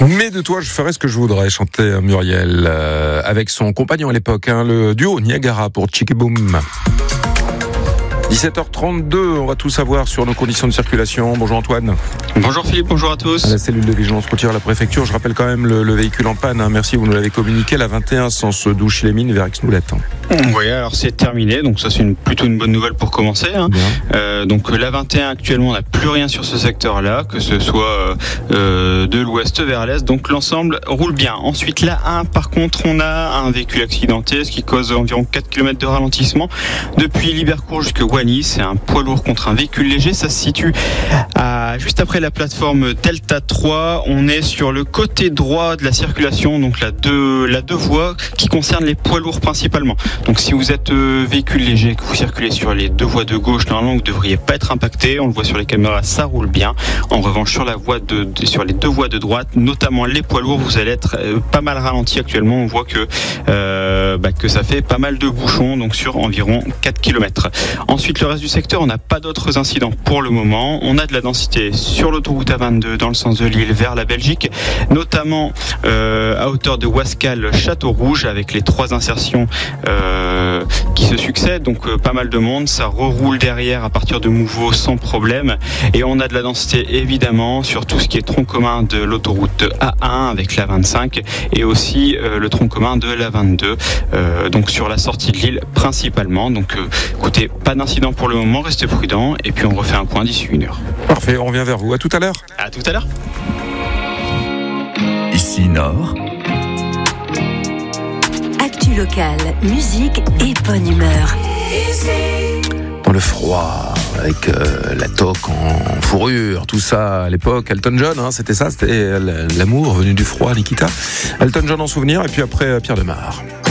Mais de toi, je ferai ce que je voudrais, chanter Muriel, avec son compagnon à l'époque, le duo Niagara pour Chikiboom. 17h32, on va tout savoir sur nos conditions de circulation. Bonjour Antoine. Bonjour Philippe, bonjour à tous. À la cellule de vigilance routière à la préfecture, je rappelle quand même le véhicule en panne. Merci, vous nous l'avez communiqué, la 21 sens Douche-les-Mines vers Aix-Moulette. Oui, alors c'est terminé, donc ça c'est plutôt une bonne nouvelle pour commencer. Donc la 21 actuellement, on n'a plus rien sur ce secteur-là, que ce soit de l'ouest vers l'est, donc l'ensemble roule bien. Ensuite la 1, par contre, on a un véhicule accidenté, ce qui cause environ 4 km de ralentissement depuis Libercourt jusqu'à Wally. C'est un poids lourd contre un véhicule léger, ça se situe juste après la plateforme Delta 3. On est sur le côté droit de la circulation, donc la deux voies qui concernent les poids lourds principalement. Donc si vous êtes véhicule léger et que vous circulez sur les deux voies de gauche, normalement vous ne devriez pas être impacté. On le voit sur les caméras, ça roule bien. En revanche, sur sur les deux voies de droite, notamment les poids lourds, vous allez être pas mal ralenti actuellement. On voit que ça fait pas mal de bouchons, donc sur environ 4 km. Ensuite, le reste du secteur, on n'a pas d'autres incidents pour le moment. On a de la densité sur l'autoroute A22 dans le sens de Lille vers la Belgique, notamment à hauteur de Wascal-Château-Rouge, avec les 3 insertions qui se succèdent, donc pas mal de monde. Ça reroule derrière à partir de Mouveau sans problème, et on a de la densité évidemment sur tout ce qui est tronc commun de l'autoroute A1 avec la 25 et aussi le tronc commun de la 22, donc sur la sortie de Lille principalement. Donc écoutez, pas d'incident pour le moment, restez prudents, et puis on refait un point d'ici 1 heure. Parfait, on revient vers vous. À tout à l'heure. À tout à l'heure. Ici Nord. Actu local, musique et bonne humeur. Dans le froid, avec la toque en fourrure, tout ça à l'époque. Elton John, c'était ça, c'était l'amour venu du froid, Nikita. Elton John en souvenir, et puis après Pierre Demar.